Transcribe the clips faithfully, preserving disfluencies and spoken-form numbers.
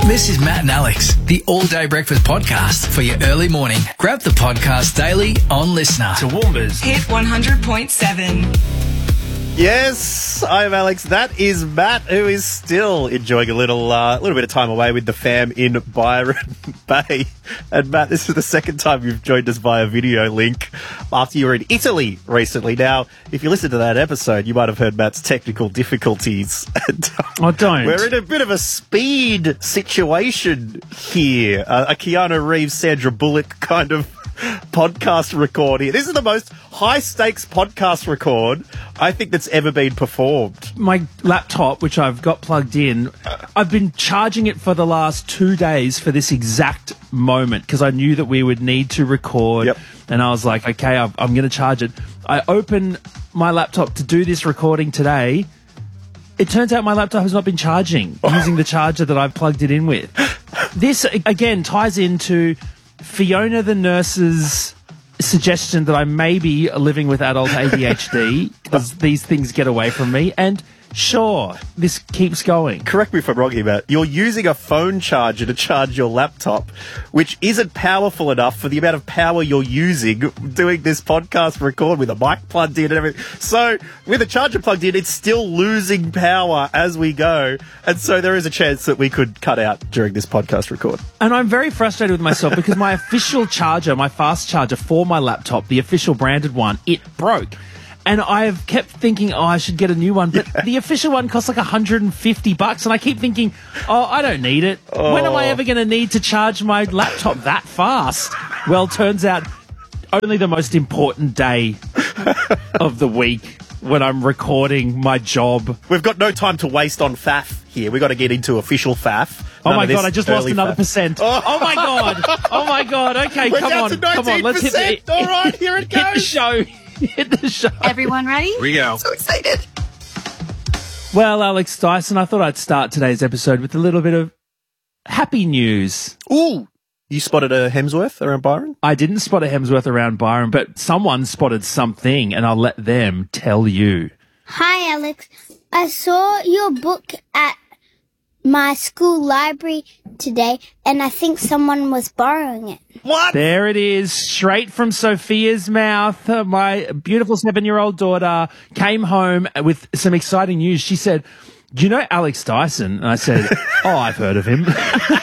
This is Matt and Alex, the All Day Breakfast Podcast for your early morning. Grab the podcast daily on Listener. Toowoomba's Hit one hundred point seven. Yes, I'm Alex. That is Matt, who is still enjoying a little uh, little bit of time away with the fam in Byron Bay. And Matt, this is the second time you've joined us via video link after you were in Italy recently. Now, if you listened to that episode, you might have heard Matt's technical difficulties. And, uh, I don't. We're in a bit of a speed situation here. Uh, a Keanu Reeves, Sandra Bullock kind of podcast record here. This is the most high-stakes podcast record I think that's ever been performed. My laptop, which I've got plugged in, I've been charging it for the last two days for this exact moment because I knew that we would need to record. Yep. And I was like, okay, I'm, I'm going to charge it. I open my laptop to do this recording today. It turns out my laptop has not been charging using the charger that I've plugged it in with. This, again, ties into Fiona the nurse's suggestion that I may be living with adult A D H D because these things get away from me. And sure, this keeps going. Correct me if I'm wrong here, Matt. You're using a phone charger to charge your laptop, which isn't powerful enough for the amount of power you're using doing this podcast record with a mic plugged in and everything. So, with a charger plugged in, it's still losing power as we go. And so there is a chance that we could cut out during this podcast record. And I'm very frustrated with myself because my official charger, my fast charger for my laptop, the official branded one, it broke. And I've kept thinking, oh, I should get a new one. But yeah. The official one costs like one hundred fifty bucks. And I keep thinking, oh, I don't need it. Oh. When am I ever going to need to charge my laptop that fast? Well, turns out only the most important day of the week when I'm recording my job. We've got no time to waste on faff here. We've got to get into official faff. None oh, my God, I just lost another faff. percent. Oh. oh, my God. Oh, my God. Okay, We're come down on. To nineteen percent. Come on, let's hit it. All right, here it goes. Hit the show. Hit the show. Everyone ready? Here we go. So excited. Well, Alex Dyson, I thought I'd start today's episode with a little bit of happy news. Ooh. You spotted a Hemsworth around Byron? I didn't spot a Hemsworth around Byron, but someone spotted something, and I'll let them tell you. Hi, Alex. I saw your book at my school library today, and I think someone was borrowing it. What? There it is, straight from Sophia's mouth. Uh, my beautiful seven-year-old daughter came home with some exciting news. She said, do you know Alex Dyson? And I said, oh, I've heard of him.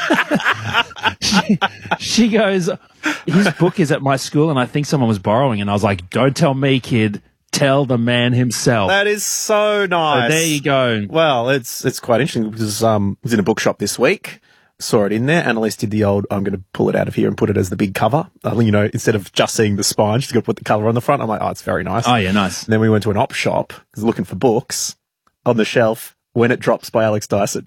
she, she goes, his book is at my school, and I think someone was borrowing. And I was like, don't tell me, kid. Tell the man himself. That is so nice. So there you go. Well, it's it's quite interesting because um, I was in a bookshop this week, saw it in there. Annalise did the old, I'm going to pull it out of here and put it as the big cover. Uh, you know, instead of just seeing the spine, she's going to put the cover on the front. I'm like, oh, it's very nice. Oh, yeah, nice. And then we went to an op shop, looking for books on the shelf, When It Drops by Alex Dyson.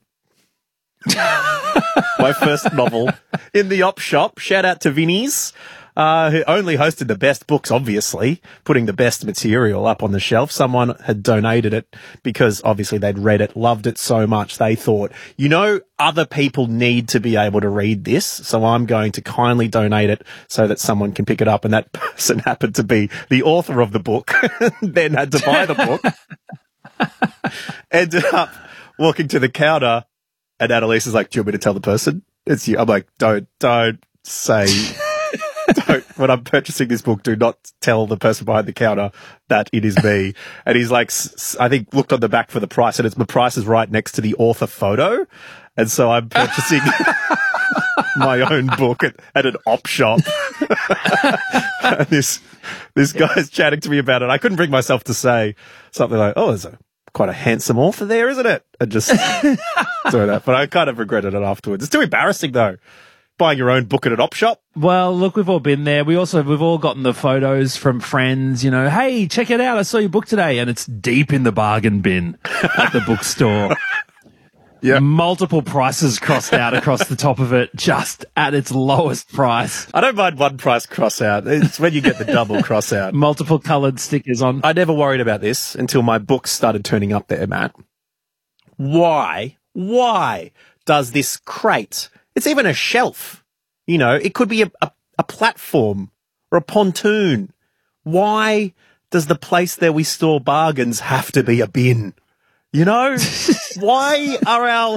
My first novel in the op shop. Shout out to Vinnie's. Uh, who only hosted the best books, obviously, putting the best material up on the shelf. Someone had donated it because obviously they'd read it, loved it so much. They thought, you know, other people need to be able to read this. So I'm going to kindly donate it so that someone can pick it up. And that person happened to be the author of the book, then had to buy the book. Ended up walking to the counter and Annalise is like, do you want me to tell the person? It's you. I'm like, don't, don't say... Don't, when I'm purchasing this book, do not tell the person behind the counter that it is me. And he's like, I think, looked on the back for the price, and it's the price is right next to the author photo. And so I'm purchasing my own book at, at an op shop. And this this guy's chatting to me about it. I couldn't bring myself to say something like, "Oh, there's a quite a handsome author there, isn't it?" And just do that. But I kind of regretted it afterwards. It's too embarrassing, though. Buying your own book at an op shop. Well, look, we've all been there. We also, we've all gotten the photos from friends, you know, hey, check it out. I saw your book today. And it's deep in the bargain bin at the bookstore. Yeah. Multiple prices crossed out across the top of it, just at its lowest price. I don't mind one price cross out. It's when you get the double cross out. Multiple coloured stickers on. I never worried about this until my books started turning up there, Matt. Why, why does this crate... It's even a shelf. You know, it could be a, a, a platform or a pontoon. Why does the place that we store bargains have to be a bin? You know, why are our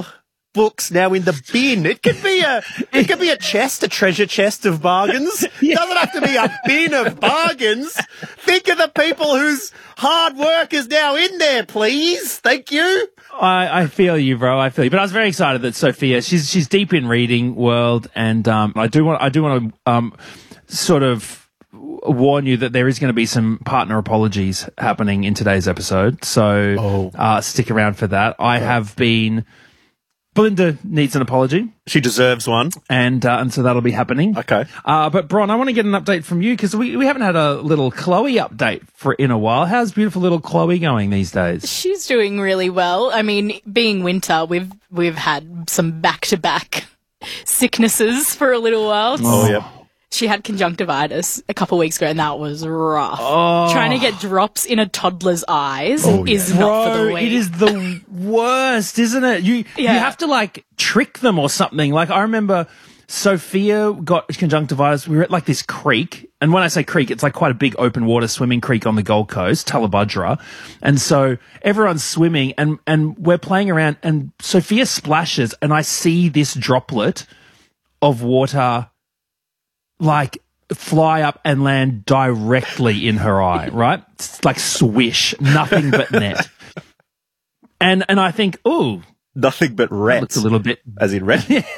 books now in the bin. It could be a it could be a chest, a treasure chest of bargains. It doesn't have to be a bin of bargains. Think of the people whose hard work is now in there, please. Thank you. I, I feel you, bro. I feel you. But I was very excited that Sophia, she's she's deep in reading world, and um, I do want I do want to um, sort of warn you that there is going to be some partner apologies happening in today's episode. So Oh. uh, stick around for that. I have been. Belinda needs an apology, She deserves one. and uh, and so that'll be happening. Okay. Uh, but Bron, I want to get an update from you because we, we haven't had a little Chloe update for in a while. How's beautiful little Chloe going these days? She's doing really well. I mean, being winter, we've we've had some back-to-back sicknesses for a little while. Oh, yeah. She had conjunctivitis a couple weeks ago, and that was rough. Trying to get drops in a toddler's eyes Oh, is yeah. not for the Bro, weak. it is the worst, isn't it? You Yeah. you have to like trick them or something. Like I remember Sophia got conjunctivitis. We were at like this creek, and when I say creek, it's like quite a big open water swimming creek on the Gold Coast, Tullabudra. And so everyone's swimming, and and we're playing around, and Sophia splashes, and I see this droplet of water like fly up and land directly in her eye, right? It's like swish, nothing but net. And and I think, ooh, Nothing but looks rats. a little bit. As in red. And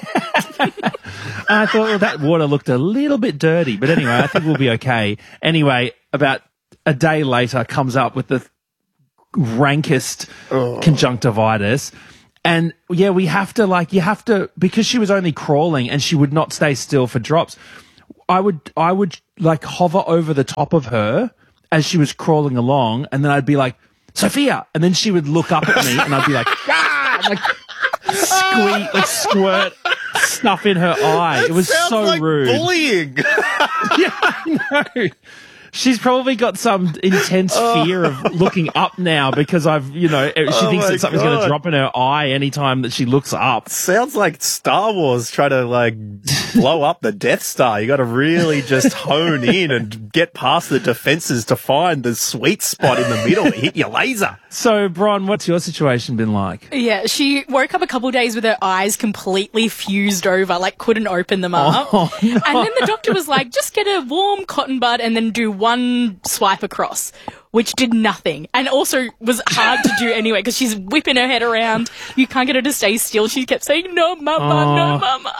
I thought, well, that water looked a little bit dirty, but anyway, I think we'll be okay. Anyway, about a day later, comes up with the rankest conjunctivitis. And yeah, we have to like, you have to, because she was only crawling and she would not stay still for drops. I would, I would like hover over the top of her as she was crawling along, and then I'd be like, Sophia, and then she would look up at me, and I'd be like, ah, like squeak, like squirt stuff in her eye. It was Sounds so like rude. bullying. Yeah, I know. She's probably got some intense fear of looking up now because I've, you know, she Oh thinks my that something's going God. to drop in her eye anytime that she looks up. Sounds like Star Wars trying to like blow up the Death Star. You got to really just hone in and get past the defenses to find the sweet spot in the middle to hit your laser. So, Bron, what's your situation been like? Yeah, she woke up a couple days with her eyes completely fused over, like couldn't open them up. Oh, no. And then the doctor was like, just get a warm cotton bud and then do one swipe across, which did nothing. And also was hard to do anyway because she's whipping her head around. You can't get her to stay still. She kept saying, no, mama, Oh. no, mama.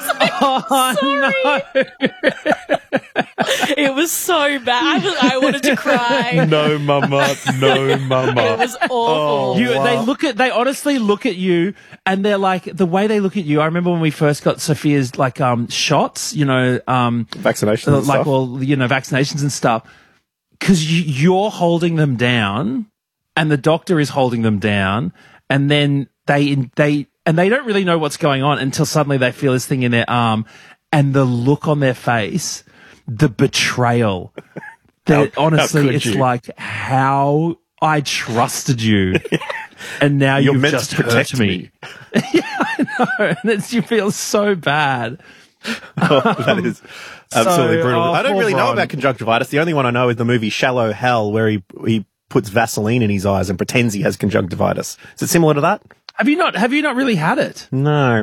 Oh, no. It was so bad. I, was, I wanted to cry. No, mama. No, It mama. was awful. You, They look at, they honestly look at you, and they're like, the way they look at you. I remember when we first got Sophia's like um shots, you know, um Vaccinations and like stuff. well, you know, vaccinations and stuff, because you, you're holding them down, and the doctor is holding them down, and then they they and they don't really know what's going on until suddenly they feel this thing in their arm, and the look on their face, the betrayal. That How- honestly, how could it's you? like how I trusted you, and now You're you've meant just to protect hurt me. Yeah, I know, and it's, you feel so bad. Oh, that is absolutely So, brutal. oh, I don't poor really know Ron. about conjunctivitis. The only one I know is the movie Shallow Hell, where he he puts Vaseline in his eyes and pretends he has conjunctivitis. Is it similar to that? Have you not? Have you not really had it? No.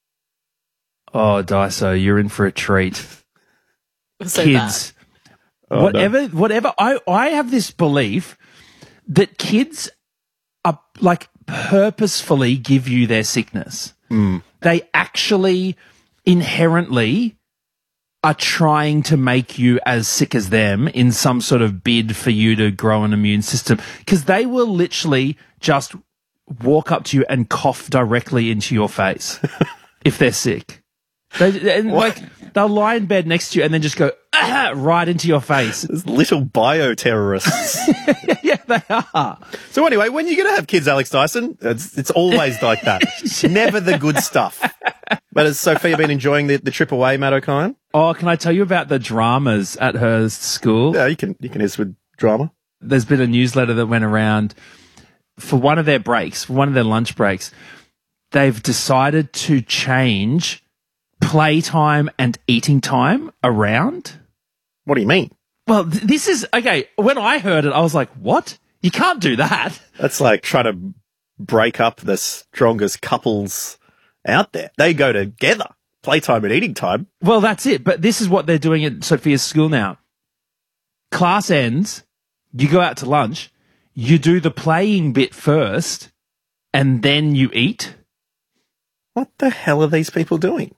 Oh, Daiso, you're in for a treat. It was so Kids, Oh, whatever, whatever. I, I have this belief that kids are like purposefully give you their sickness. They actually inherently are trying to make you as sick as them in some sort of bid for you to grow an immune system, because they will literally just walk up to you and cough directly into your face if they're sick. They, and like they'll lie in bed next to you and then just go ah, right into your face. There's little bioterrorists. Yeah, they are. So anyway, when you're going to have kids, Alex Dyson, it's, it's always like that. Never the good stuff. But has Sophia been enjoying the, the trip away, Matt O'Kine? Oh, can I tell you about the dramas at her school? Yeah, you can you can hit us with drama. There's been a newsletter that went around for one of their breaks, for one of their lunch breaks. They've decided to change playtime and eating time around. What do you mean? Well, th- this is okay. When I heard it, I was like, what? You can't do that. That's like trying to break up the strongest couples out there. They go together, playtime and eating time. Well, that's it. But this is what they're doing at Sophia's school now. Class ends, you go out to lunch, you do the playing bit first, and then you eat. What the hell are these people doing?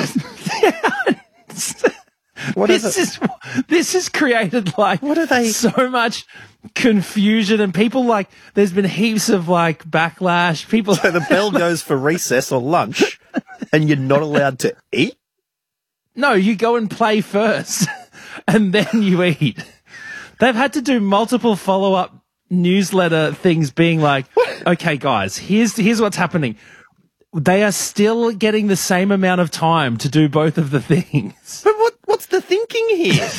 What this is is this has created like What are they- so much confusion, and people like there's been heaps of like backlash. People So the bell goes for recess or lunch, and you're not allowed to eat? No, you go and play first, and then you eat. They've had to do multiple follow-up newsletter things being like, okay, guys, here's here's what's happening. They are still getting the same amount of time to do both of the things. But what what's the thinking here?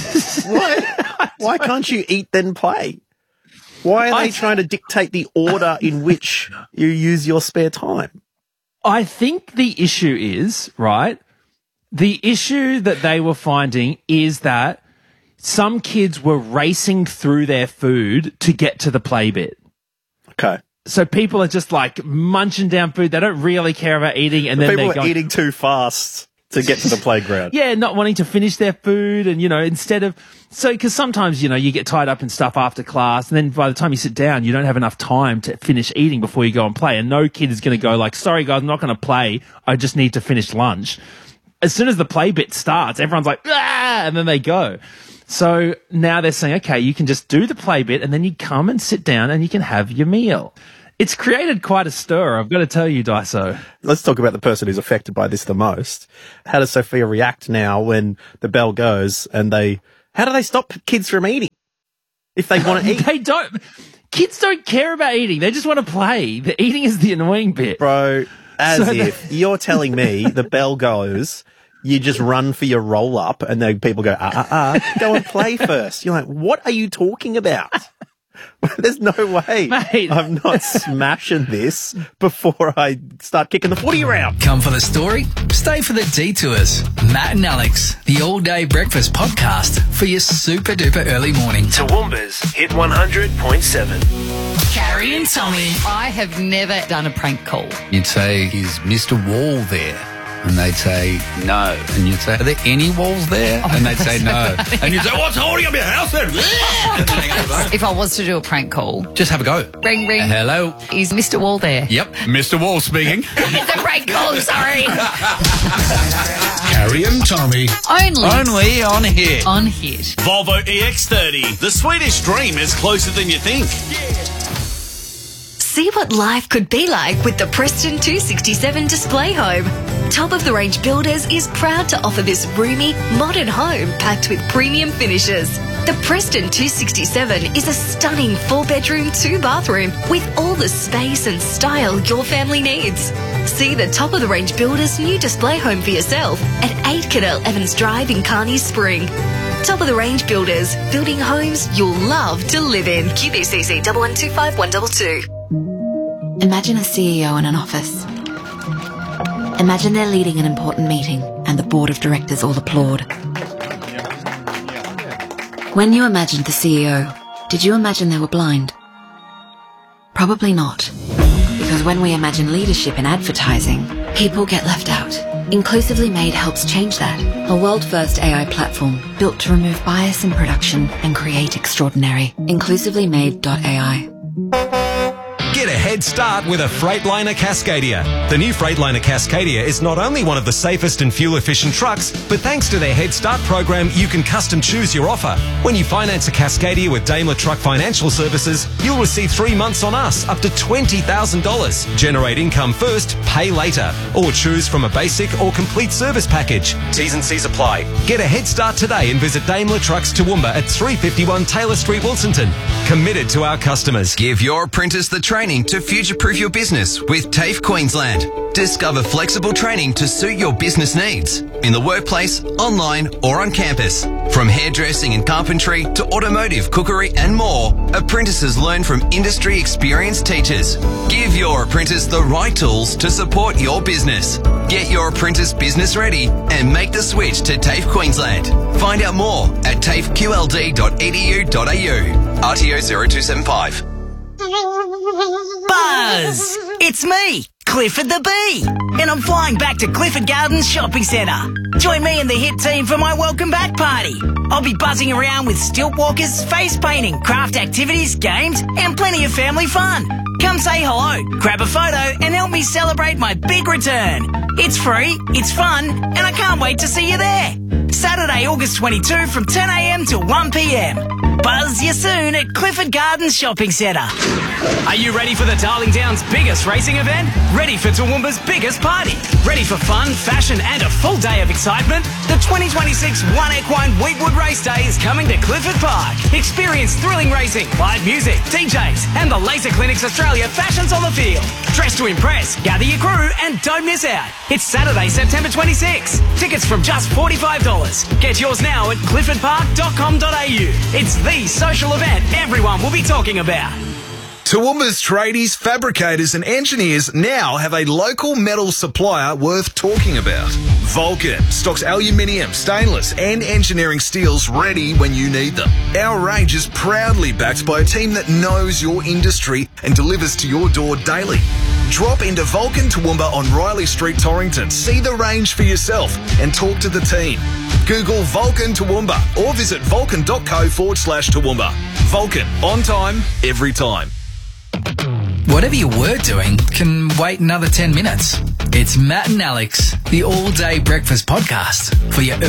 Why, why can't you eat then play? Why are they I- trying to dictate the order in which you use your spare time? I think the issue is, right, the issue that they were finding is that some kids were racing through their food to get to the play bit. Okay. So people are just like munching down food. They don't really care about eating. And then People they're are going, eating too fast to get to the playground. yeah, not wanting to finish their food. And, you know, instead of, so, cause sometimes, you know, you get tied up in stuff after class. And then by the time you sit down, you don't have enough time to finish eating before you go and play. And no kid is going to go like, sorry guys, I'm not going to play. I just need to finish lunch. As soon as the play bit starts, everyone's like, ah, and then they go. So now they're saying, okay, you can just do the play bit and then you come and sit down and you can have your meal. It's created quite a stir, I've got to tell you, Daiso. Let's talk about the person who's affected by this the most. How does Sophia react now when the bell goes and they, how do they stop kids from eating? If they want to eat. They don't, kids don't care about eating. They just want to play. The eating is the annoying bit. Bro, as So if you're telling me the bell goes, you just run for your roll up and then people go, ah, ah, ah, go and play first. You're like, what are you talking about? There's no way Mate. I'm not smashing this before I start kicking the footy around. Come for the story? Stay for the detours. Matt and Alex, the All Day Breakfast podcast for your super duper early morning. Toowoomba's Hit one hundred point seven. Carrie and Tommy. I have never done a prank call. You'd say, is Mister Wall there? And they'd say, no. And you'd say, are there any walls there? And they'd say, no. And you'd say, what's holding up your house then? If I was to do a prank call, Just have a go. ring ring. Hello. Is Mister Wall there? Yep, Mister Wall speaking. It's a prank call, sorry. Carrie and Tommy. Only Only on Hit. on Hit. Volvo E X thirty. The Swedish dream is closer than you think. See what life could be like with the Preston two sixty-seven display home. Top of the range Builders is proud to offer this roomy, modern home packed with premium finishes. The Preston two sixty-seven is a stunning four bedroom, two bathroom with all the space and style your family needs. See the top of the range Builders new display home for yourself at eight Cadell Evans Drive in Carney Spring. Top of the range Builders, building homes you'll love to live in. Q B C C one one two five one two two. Imagine a C E O in an office. Imagine they're leading an important meeting and the board of directors all applaud. When you imagined the C E O, did you imagine they were blind? Probably not. Because when we imagine leadership in advertising, people get left out. Inclusively Made helps change that. A world-first A I platform built to remove bias in production and create extraordinary. inclusively made dot A I. Get a head start with a Freightliner Cascadia. The new Freightliner Cascadia is not only one of the safest and fuel-efficient trucks, but thanks to their Head Start program, you can custom choose your offer. When you finance a Cascadia with Daimler Truck Financial Services, you'll receive three months on us, up to twenty thousand dollars. Generate income first, pay later. Or choose from a basic or complete service package. T's and C's apply. Get a head start today and visit Daimler Trucks Toowoomba at three fifty-one Taylor Street, Wilsonton. Committed to our customers. Give your apprentice the training to future-proof your business with TAFE Queensland. Discover flexible training to suit your business needs in the workplace, online or on campus. From hairdressing and carpentry to automotive, cookery and more, apprentices learn from industry experienced teachers. Give your apprentice the right tools to support your business. Get your apprentice business ready and make the switch to TAFE Queensland. Find out more at tafe q l d dot e d u dot a u. R T O zero two seven five. Buzz! It's me, Clifford the Bee. and I'm flying back to Clifford Gardens Shopping Centre. Join me and the hit team for my welcome back party. I'll be buzzing around with stilt walkers, face painting, craft activities, games, and plenty of family fun. Come say hello, grab a photo, and help me celebrate my big return. It's free, it's fun, and I can't wait to see you there. Saturday, August twenty-second from ten a m to one p m. Buzz you soon at Clifford Gardens Shopping Centre. Are you ready for the Darling Downs' biggest racing event? Ready for Toowoomba's biggest party? Ready for fun, fashion, and a full day of excitement? The twenty twenty-six One Equine Wheatwood Race Day is coming to Clifford Park. Experience thrilling racing, live music, D Js, and the Laser Clinics Australia fashions on the field. Dress to impress, gather your crew, and don't miss out. It's Saturday, September twenty-sixth. Tickets from just forty-five dollars. Get yours now at clifford park dot com dot a u. It's the social event everyone will be talking about. Toowoomba's tradies, fabricators and engineers now have a local metal supplier worth talking about. Vulcan stocks aluminium, stainless and engineering steels ready when you need them. Our range is proudly backed by a team that knows your industry and delivers to your door daily. Drop into Vulcan Toowoomba on Riley Street, Torrington. See the range for yourself and talk to the team. Google Vulcan Toowoomba or visit vulcan.co forward slash Toowoomba. Vulcan, on time, every time. Whatever you were doing can wait another ten minutes. It's Matt and Alex, the all-day breakfast podcast for your